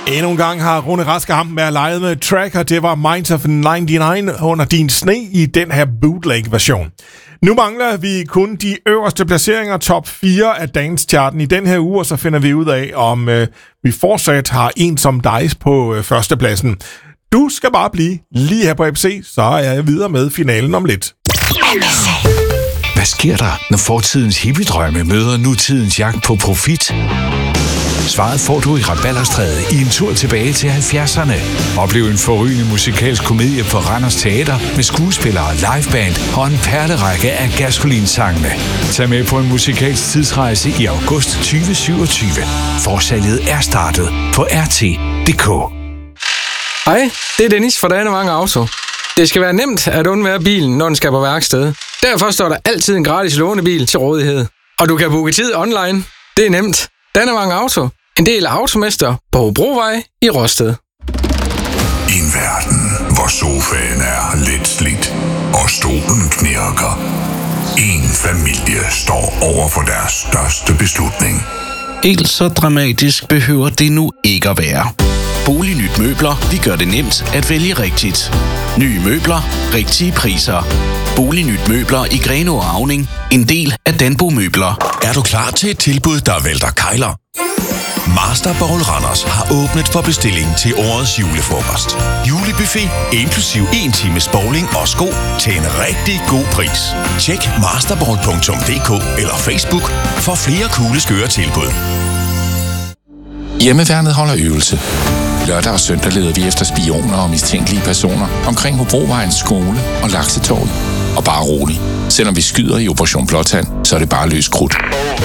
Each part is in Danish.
Endnu en gang har Rune Rask og Hampen været lejet med Tracker. Det var Minds of 99 under din sne i den her bootleg-version. Nu mangler vi kun de øverste placeringer, top 4 af dance-charten i den her uge, og så finder vi ud af, om vi fortsat har en som Dice på førstepladsen. Du skal bare blive lige her på ABC, så er jeg videre med finalen om lidt. Hvad sker der, når fortidens hippiedrømme møder nutidens jagt på profit? Svaret får du i Rabalderstræde i en tur tilbage til 70'erne. Oplev en forrygende musikalsk komedie på Randers Teater med skuespillere, liveband og en perlerække af Gasolin-sangene. Tag med på en musikalsk tidsrejse i august 2027. Forsalget er startet på rt.dk. Hej, det er Dennis fra Dannemang Auto. Det skal være nemt at undvære bilen, når den skal på værksted. Derfor står der altid en gratis lånebil til rådighed. Og du kan booke tid online. Det er nemt. Dannemang Auto. En del af Automester på Hobrovej i Rosted. I en verden, hvor sofaen er lidt slidt og stolen knirker. En familie står over for deres største beslutning. Helt så dramatisk behøver det nu ikke at være. Bolignyt Møbler, de gør det nemt at vælge rigtigt. Nye møbler, rigtige priser. Bolignyt Møbler i Grenaa og Auning, en del af Danbo Møbler. Er du klar til et tilbud, der vælter kejler? Master Bowl Randers har åbnet for bestilling til årets julefrokost. Julebuffet inklusiv 1 times bowling og sko til en rigtig god pris. Tjek masterbowl.dk eller Facebook for flere coole skøre tilbud. Hjemmeværnet holder øvelse. Lørdag og søndag leder vi efter spioner og mistænkelige personer omkring Hobrovejens skole og Laksetorvet. Og bare rolig. Selvom vi skyder i Operation Blåtand, så er det bare løs krudt.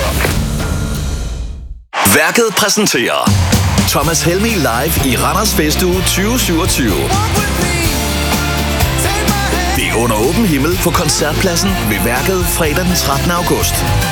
Værket præsenterer Thomas Helmig live i Randers Festuge 2027. Det er under åben himmel på koncertpladsen ved Værket fredag den 13. august.